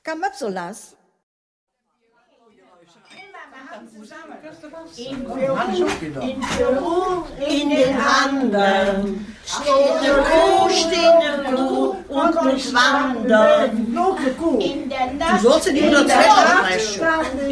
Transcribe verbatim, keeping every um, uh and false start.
Kan wat zo las? In den Handen steht eine Kuh, steht eine Kuh und muss wandern. In der Nacht, Du sollst sie nicht nur zwei